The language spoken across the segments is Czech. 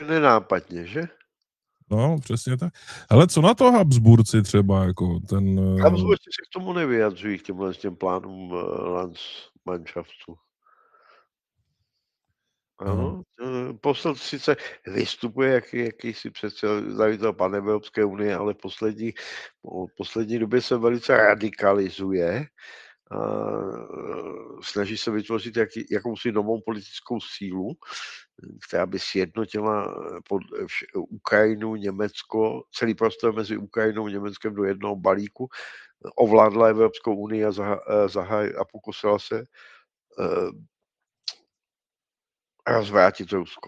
nenápadně, že? No, přesně tak. Hele, co na to Habsburci třeba, jako ten... Habsburci se k tomu nevyjadřují, k těm plánům Landsmannschaftu. Ano, posel sice vystupuje jakýsi představitel panevropské unie, ale v poslední době se velice radikalizuje a snaží se vytvořit jakousi novou politickou sílu, která by sjednotila Ukrajinu, Německo, celý prostor mezi Ukrajinou a Německem do jednoho balíku, ovládla Evropskou unii a pokusila se rozvrátit Rusko.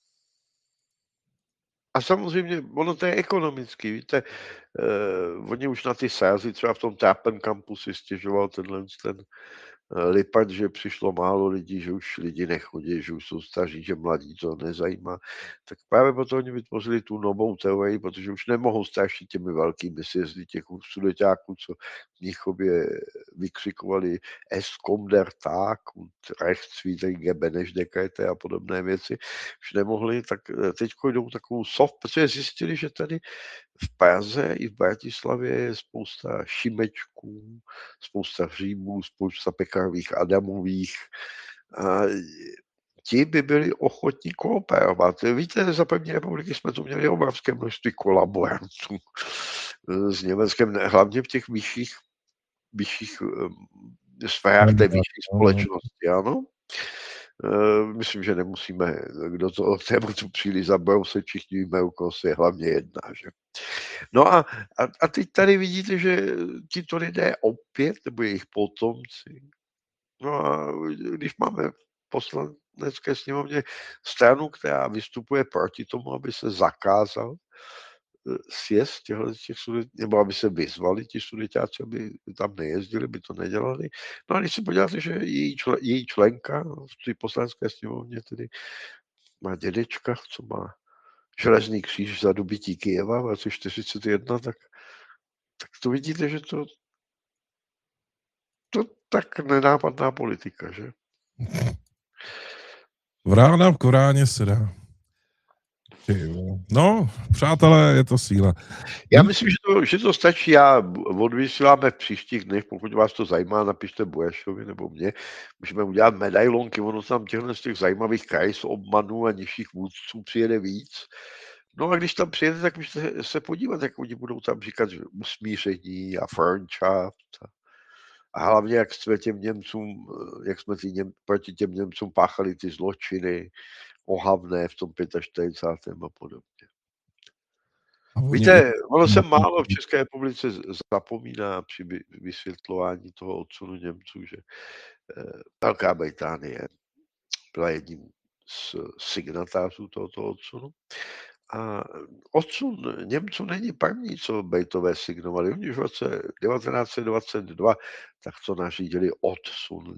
A samozřejmě, ono to je ekonomicky, víte, oni už na ty sázy, třeba v tom Trappenkampu si stěžoval ten Lippert, že přišlo málo lidí, že už lidi nechodí, že už jsou staří, že mladí to nezajímá. Tak právě proto oni vytvořili tu novou teorii, protože už nemohou strašit těmi velkými sjezdy těch sudeťáků, co v Mnichově vykřikovali Es kommt der Tag und rechtswidrige Benešdekrete a podobné věci. Už nemohli, tak teď jdou takovou soft, protože zjistili, že tady v Praze i v Bratislavě je spousta Šimečků, spousta Hříbů, spousta pekarových Adamových. A ti by byli ochotní kooperovat. Víte, za první republiky jsme tu měli obrovské množství kolaborantů s Německem, hlavně v těch vyšších sférách té vyšší společnosti, ano. Myslím, že nemusíme kdo to tématu příliš zabrousit, všichni víme, o koho se hlavně jedná, že? No a teď tady vidíte, že tito lidé opět, nebo jejich potomci, no a když máme v poslanecké sněmovně stranu, která vystupuje proti tomu, aby se zakázal sjezd těch nebo aby se vyzvali ti sudeťáci, aby tam nejezdili, by to nedělali. No a když se podíváte, že její členka v té poslanecké sněmovně tedy má dědečka, co má železný kříž za dobytí Kyjeva v roce 1941, tak to vidíte, že to tak nenápadná politika, že? Vrána v Koráně se dá. No, přátelé, je to síla. Já myslím, že to stačí. Já odvysíláme v příštích dnech, pokud vás to zajímá, napište Burešovi nebo mě. Můžeme udělat medailonky, ono tam z těch zajímavých krajs obmanů a nižších vůdců přijede víc. No a když tam přijede, tak můžete se podívat, jak oni budou tam říkat usmíření a Freundschaft. A hlavně, jak jsme proti těm Němcům páchali ty zločiny ohavné v tom 45. a podobně. Víte, ono se málo v České republice zapomíná při vysvětlování toho odsunu Němců, že Velká Británie byla jedním z signatářů tohoto odsunu. A odsun Němců není první, co Britové signovali. Oni už v roce 1922 tak to nařídili odsun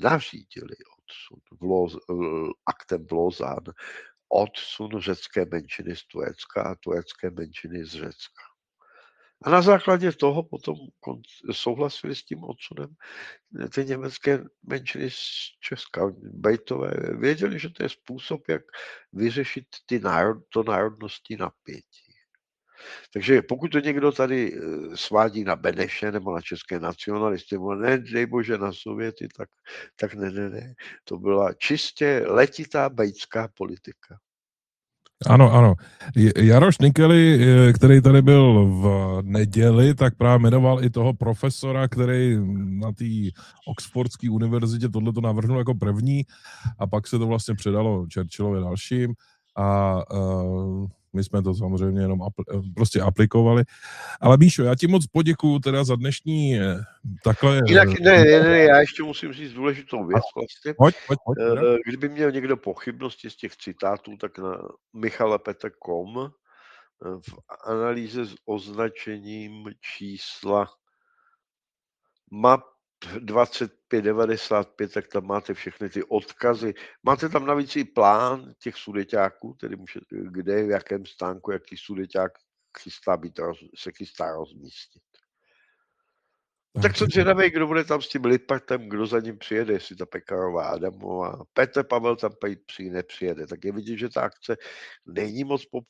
aktem v Lausanne, odsun řecké menšiny z Turecka a turecké menšiny z Řecka. A na základě toho potom souhlasili s tím odsunem ty německé menšiny z Česka. Britové věděli, že to je způsob, jak vyřešit to národnostní napětí. Takže pokud to někdo tady svádí na Beneše nebo na české nacionalisty, nebo nedej bože na Sověty, tak ne. To byla čistě letitá britská politika. Ano. Jaroš Nikely, který tady byl v neděli, tak právě jmenoval i toho profesora, který na té Oxfordské univerzitě tohleto navrhnul jako první a pak se to vlastně předalo Churchillovi dalším a my jsme to samozřejmě jenom prostě aplikovali. Ale Míšo, já ti moc poděkuju teda za dnešní takhle... Jinak ne, já ještě musím říct důležitou věc vlastně. Pojď. Kdyby měl někdo pochybnosti z těch citátů, tak na michalepeter.com v analýze s označením čísla MAP 2595, tak tam máte všechny ty odkazy. Máte tam navíc i plán těch sudeťáků, tedy kde, v jakém stánku, jaký sudeťák se chystá rozmístit. Tak jsem zvědavý, kdo bude tam s tím Lippertem, kdo za ním přijede, jestli ta Pekarová Adamová. Petr Pavel tam nepřijede. Tak je vidět, že ta akce není moc populární.